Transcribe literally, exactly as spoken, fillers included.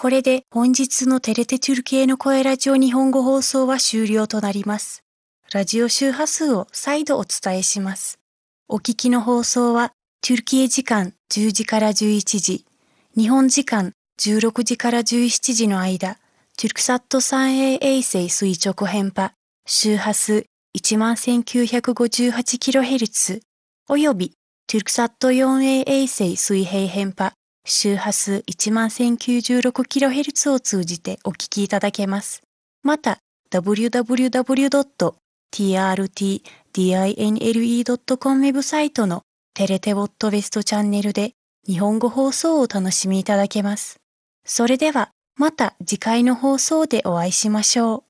これで本日のテレテトゥルキエの声ラジオ日本語放送は終了となります。ラジオ周波数を再度お伝えします。お聞きの放送はトゥルキエ時間じゅうじからじゅういちじ、日本時間じゅうろくじからじゅうしちじの間、トゥルクサット スリーエー 衛星垂直編波、周波数 いちまんせんきゅうひゃくごじゅうはちキロヘルツ、およびトゥルクサット フォーエー 衛星水平編波、周波数 いちまんせんきゅうじゅうろくキロヘルツ を通じてお聞きいただけます。また、ダブリューダブリューダブリュードットティーアールティーディーアイエヌエルイードットコム ウェブサイトのテレテウォットウェストチャンネルで日本語放送をお楽しみいただけます。それでは、また次回の放送でお会いしましょう。